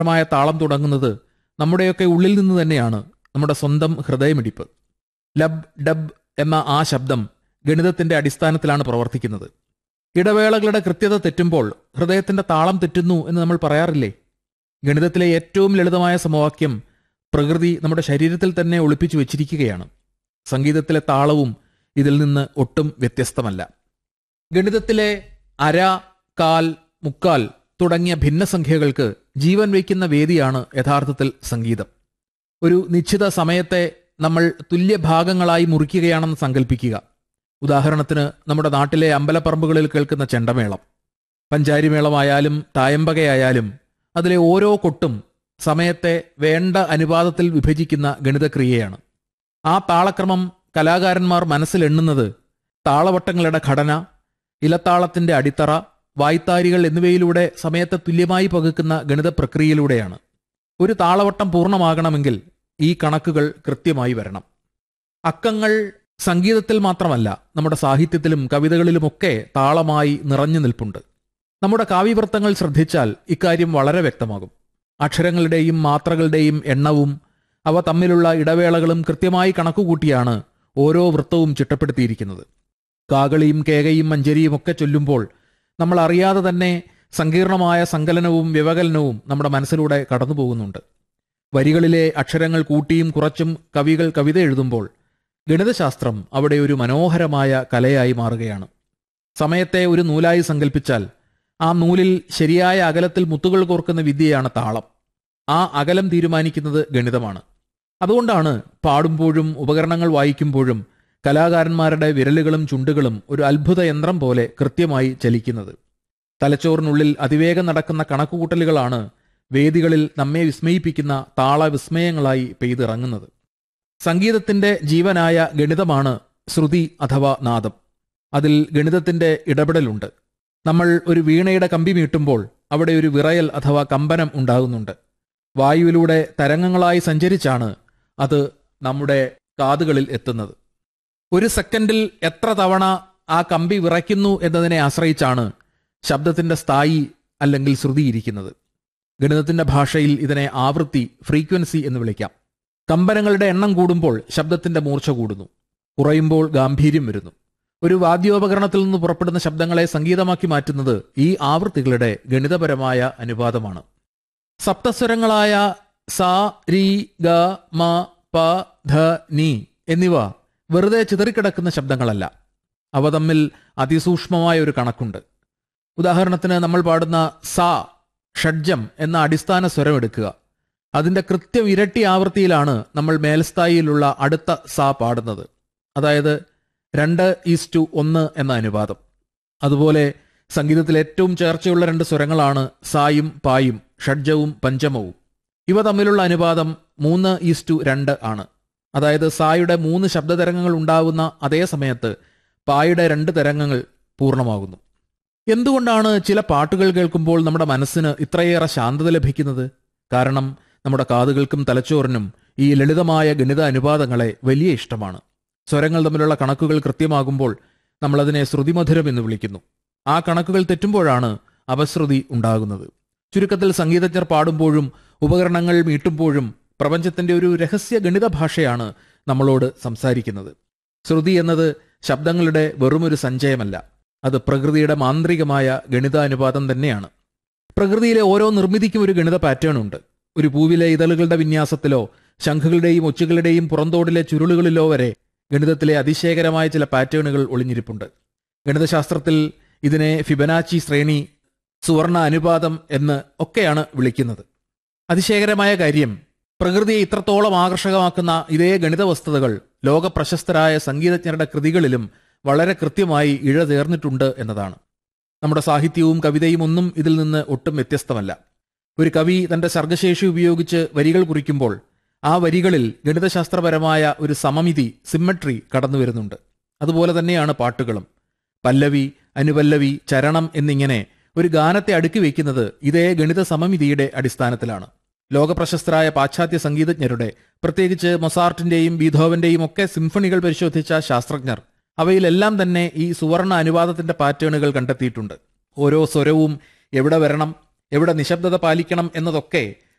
മായ താളം തുടങ്ങുന്നത് നമ്മുടെയൊക്കെ ഉള്ളിൽ നിന്ന് തന്നെയാണ്, നമ്മുടെ സ്വന്തം ഹൃദയമിടിപ്പ്. ലബ് ഡബ് എന്ന ആ ശബ്ദം ഗണിതത്തിന്റെ അടിസ്ഥാനത്തിലാണ് പ്രവർത്തിക്കുന്നത്. ഇടവേളകളുടെ കൃത്യത തെറ്റുമ്പോൾ ഹൃദയത്തിന്റെ താളം തെറ്റുന്നു എന്ന് നമ്മൾ പറയാറില്ലേ? ഗണിതത്തിലെ ഏറ്റവും ലളിതമായ സമവാക്യം പ്രകൃതി നമ്മുടെ ശരീരത്തിൽ തന്നെ ഒളിപ്പിച്ചു വെച്ചിരിക്കുകയാണ്. സംഗീതത്തിലെ താളവും ഇതിൽ നിന്ന് ഒട്ടും വ്യത്യസ്തമല്ല. ഗണിതത്തിലെ അര, കാൽ, മുക്കാൽ തുടങ്ങിയ ഭിന്നസംഖ്യകൾക്ക് ജീവൻ വയ്ക്കുന്ന വേദിയാണ് യഥാർത്ഥത്തിൽ സംഗീതം. ഒരു നിശ്ചിത സമയത്തെ നമ്മൾ തുല്യഭാഗങ്ങളായി മുറിക്കുകയാണെന്ന് സങ്കല്പിക്കുക. ഉദാഹരണത്തിന് നമ്മുടെ നാട്ടിലെ അമ്പലപ്പറമ്പുകളിൽ കേൾക്കുന്ന ചെണ്ടമേളം, പഞ്ചാരിമേളമായാലും തായമ്പകയായാലും അതിലെ ഓരോ കൊട്ടും സമയത്തെ വേണ്ട അനുപാതത്തിൽ വിഭജിക്കുന്ന ഗണിതക്രിയയാണ്. ആ താളക്രമം കലാകാരന്മാർ മനസ്സിലെണ്ണുന്നത് താളവട്ടങ്ങളുടെ ഘടന, ഇലത്താളത്തിന്റെ അടിത്തറ, വായ്ത്താരികൾ എന്നിവയിലൂടെ സമയത്തെ തുല്യമായി പകുക്കുന്ന ഗണിത പ്രക്രിയയിലൂടെയാണ്. ഒരു താളവട്ടം പൂർണ്ണമാകണമെങ്കിൽ ഈ കണക്കുകൾ കൃത്യമായി വരണം. അക്കങ്ങൾ സംഗീതത്തിൽ മാത്രമല്ല, നമ്മുടെ സാഹിത്യത്തിലും കവിതകളിലുമൊക്കെ താളമായി നിറഞ്ഞു നിൽപ്പുണ്ട്. നമ്മുടെ കാവ്യവൃത്തങ്ങൾ ശ്രദ്ധിച്ചാൽ ഇക്കാര്യം വളരെ വ്യക്തമാകും. അക്ഷരങ്ങളുടെയും മാത്രകളുടെയും എണ്ണവും അവ തമ്മിലുള്ള ഇടവേളകളും കൃത്യമായി കണക്കുകൂട്ടിയാണ് ഓരോ വൃത്തവും ചിട്ടപ്പെടുത്തിയിരിക്കുന്നത്. കാകളിയും കേകയും മഞ്ചരിയും ഒക്കെ ചൊല്ലുമ്പോൾ നമ്മൾ അറിയാതെ തന്നെ സങ്കീർണമായ സങ്കലനവും വ്യവകലനവും നമ്മുടെ മനസ്സിലൂടെ കടന്നു പോകുന്നുണ്ട്. വരികളിലെ അക്ഷരങ്ങൾ കൂട്ടിയും കുറച്ചും കവികൾ കവിത എഴുതുമ്പോൾ ഗണിതശാസ്ത്രം അവിടെ ഒരു മനോഹരമായ കലയായി മാറുകയാണ്. സമയത്തെ ഒരു നൂലായി സങ്കല്പിച്ചാൽ ആ നൂലിൽ ശരിയായ അകലത്തിൽ മുത്തുകൾ കോർക്കുന്ന വിദ്യയാണ് താളം. ആ അകലം തീരുമാനിക്കുന്നത് ഗണിതമാണ്. അതുകൊണ്ടാണ് പാടുമ്പോഴും ഉപകരണങ്ങൾ വായിക്കുമ്പോഴും കലാകാരന്മാരുടെ വിരലുകളും ചുണ്ടുകളും ഒരു അത്ഭുത യന്ത്രം പോലെ കൃത്യമായി ചലിക്കുന്നത്. തലച്ചോറിനുള്ളിൽ അതിവേഗം നടക്കുന്ന കണക്കുകൂട്ടലുകളാണ് വേദികളിൽ നമ്മെ വിസ്മയിപ്പിക്കുന്ന താളവിസ്മയങ്ങളായി പെയ്തിറങ്ങുന്നത്. സംഗീതത്തിന്റെ ജീവനായ ഗണിതമാണ് ശ്രുതി അഥവാ നാദം. അതിൽ ഗണിതത്തിന്റെ ഇടപെടലുണ്ട്. നമ്മൾ ഒരു വീണയുടെ കമ്പി മീട്ടുമ്പോൾ അവിടെ ഒരു വിറയൽ അഥവാ കമ്പനം ഉണ്ടാകുന്നുണ്ട്. വായുവിലൂടെ തരംഗങ്ങളായി സഞ്ചരിച്ചാണ് അത് നമ്മുടെ കാതുകളിൽ എത്തുന്നത്. ഒരു സെക്കൻഡിൽ എത്ര തവണ ആ കമ്പി വിറയ്ക്കുന്നു എന്നതിനെ ആശ്രയിച്ചാണ് ശബ്ദത്തിന്റെ സ്ഥായി അല്ലെങ്കിൽ ശ്രുതി ഇരിക്കുന്നത്. ഗണിതത്തിന്റെ ഭാഷയിൽ ഇതിനെ ആവൃത്തി, ഫ്രീക്വൻസി എന്ന് വിളിക്കാം. കമ്പനങ്ങളുടെ എണ്ണം കൂടുമ്പോൾ ശബ്ദത്തിന്റെ മൂർച്ച കൂടുന്നു, കുറയുമ്പോൾ ഗാംഭീര്യം വരുന്നു. ഒരു വാദ്യോപകരണത്തിൽ നിന്ന് പുറപ്പെടുന്ന ശബ്ദങ്ങളെ സംഗീതമാക്കി മാറ്റുന്നത് ഈ ആവൃത്തികളുടെ ഗണിതപരമായ അനുപാതമാണ്. സപ്തസ്വരങ്ങളായ സ, രി, ഗ, മ, പ, ധ, നി എന്നിവ വെറുതെ ചിതറിക്കിടക്കുന്ന ശബ്ദങ്ങളല്ല. അവ തമ്മിൽ അതിസൂക്ഷ്മമായ ഒരു കണക്കുണ്ട്. ഉദാഹരണത്തിന് നമ്മൾ പാടുന്ന സ, ഷഡ്ജം എന്ന അടിസ്ഥാന സ്വരം എടുക്കുക. അതിന്റെ കൃത്യം ഇരട്ടി ആവൃത്തിയിലാണ് നമ്മൾ മേൽസ്ഥായിയിലുള്ള അടുത്ത സ പാടുന്നത്. അതായത് 2:1 എന്ന അനുപാതം. അതുപോലെ സംഗീതത്തിൽ ഏറ്റവും ചേർച്ചയുള്ള 2 സ്വരങ്ങളാണ് സായും പായും, ഷഡ്ജവും പഞ്ചമവും. ഇവ തമ്മിലുള്ള അനുപാതം 3:2 ആണ്. അതായത് സായുടെ 3 ശബ്ദതരംഗങ്ങൾ ഉണ്ടാവുന്ന അതേ സമയത്ത് പായുടെ 2 തരംഗങ്ങൾ പൂർണ്ണമാകുന്നു. എന്തുകൊണ്ടാണ് ചില പാട്ടുകൾ കേൾക്കുമ്പോൾ നമ്മുടെ മനസ്സിന് ഇത്രയേറെ ശാന്തത ലഭിക്കുന്നത്? കാരണം നമ്മുടെ കാതുകൾക്കും തലച്ചോറിനും ഈ ലളിതമായ ഗണിത അനുപാതങ്ങളെ വലിയ ഇഷ്ടമാണ്. സ്വരങ്ങൾ തമ്മിലുള്ള കണക്കുകൾ കൃത്യമാകുമ്പോൾ നമ്മളതിനെ ശ്രുതിമധുരം എന്ന് വിളിക്കുന്നു. ആ കണക്കുകൾ തെറ്റുമ്പോഴാണ് അപശ്രുതി ഉണ്ടാകുന്നത്. ചുരുക്കത്തിൽ സംഗീതജ്ഞർ പാടുമ്പോഴും ഉപകരണങ്ങൾ മീട്ടുമ്പോഴും പ്രപഞ്ചത്തിന്റെ ഒരു രഹസ്യ ഗണിത ഭാഷയാണ് നമ്മളോട് സംസാരിക്കുന്നത്. ശ്രുതി എന്നത് ശബ്ദങ്ങളുടെ വെറുമൊരു സഞ്ചയമല്ല, അത് പ്രകൃതിയുടെ മാന്ത്രികമായ ഗണിതാനുപാതം തന്നെയാണ്. പ്രകൃതിയിലെ ഓരോ നിർമ്മിതിക്കും ഒരു ഗണിത പാറ്റേൺ ഉണ്ട്. ഒരു പൂവിലെ ഇതളുകളുടെ വിന്യാസത്തിലോ ശംഖുകളുടെയും ഒച്ചുകളുടെയും പുറന്തോടിലെ ചുരുളുകളിലോ വരെ ഗണിതത്തിലെ അതിശയകരമായ ചില പാറ്റേണുകൾ ഒളിഞ്ഞിരിപ്പുണ്ട്. ഗണിതശാസ്ത്രത്തിൽ ഇതിനെ ഫിബനാച്ചി ശ്രേണി, സുവർണ അനുപാതം എന്ന് ഒക്കെയാണ് വിളിക്കുന്നത്. അതിശയകരമായ കാര്യം, പ്രകൃതിയെ ഇത്രത്തോളം ആകർഷകമാക്കുന്ന ഇതേ ഗണിത വസ്തുതകൾ ലോകപ്രശസ്തരായ സംഗീതജ്ഞരുടെ കൃതികളിലും വളരെ കൃത്യമായി ഇഴചേർന്നിട്ടുണ്ട് എന്നതാണ്. നമ്മുടെ സാഹിത്യവും കവിതയും ഒന്നും ഇതിൽ നിന്ന് ഒട്ടും വ്യത്യസ്തമല്ല. ഒരു കവി തന്റെ സർഗശേഷി ഉപയോഗിച്ച് വരികൾ കുറിക്കുമ്പോൾ ആ വരികളിൽ ഗണിതശാസ്ത്രപരമായ ഒരു സമമിതി, സിമ്മട്രി കടന്നു വരുന്നുണ്ട്. അതുപോലെ തന്നെയാണ് പാട്ടുകളും. പല്ലവി, അനുപല്ലവി, ചരണം എന്നിങ്ങനെ ഒരു ഗാനത്തെ അടുക്കി വയ്ക്കുന്നത് ഇതേ ഗണിത സമമിതിയുടെ അടിസ്ഥാനത്തിലാണ്. ലോകപ്രശസ്തരായ പാശ്ചാത്യ സംഗീതജ്ഞരുടെ, പ്രത്യേകിച്ച് മൊസാർട്ടിന്റെയും ബീഥോവന്റെയും ഒക്കെ സിംഫണികൾ പരിശോധിച്ച ശാസ്ത്രജ്ഞർ അവയിലെല്ലാം തന്നെ ഈ സുവർണ അനുപാതത്തിന്റെ പാറ്റേണുകൾ കണ്ടെത്തിയിട്ടുണ്ട്. ഓരോ സ്വരവും എവിടെ വരണം, എവിടെ നിശബ്ദത പാലിക്കണം എന്നതൊക്കെ